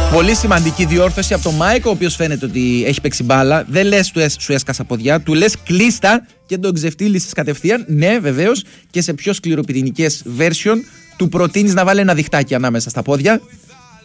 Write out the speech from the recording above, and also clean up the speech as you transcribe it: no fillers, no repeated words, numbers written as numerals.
Πολύ σημαντική διόρθωση από τον Μάικο, ο οποίος φαίνεται ότι έχει παίξει μπάλα. Δεν λες σου έσκασα ποδιά, του λες κλείστα και τον ξεφτύλισες κατευθείαν. Ναι, βεβαίως, και σε πιο σκληροπυρηνικές version του προτείνεις να βάλει ένα διχτάκι ανάμεσα στα πόδια.